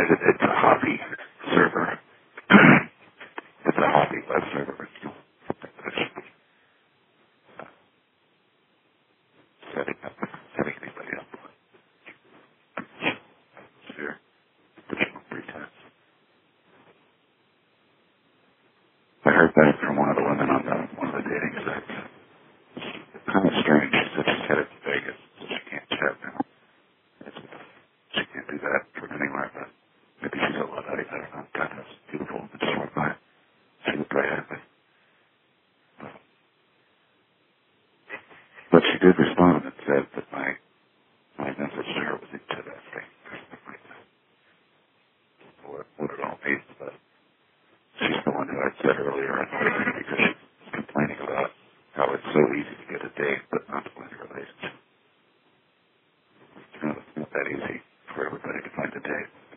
It's a hobby server. It's a hobby web server. Setting anybody up. Sure. Additional pretense. I heard that from one of the women on one of the dating sites. It's kind of strange. She said she's headed to Vegas, so she can't chat now. She can't do that from anywhere, but maybe she's a Luddite. I don't know. God, that's beautiful. It just went by. She was very happy. But she did respond and said that my message to her was interesting. What it all means, but she's the one who I said earlier on because she's complaining about how it's so easy to get a date but not to win a relationship. It's not that easy for everybody to find a date.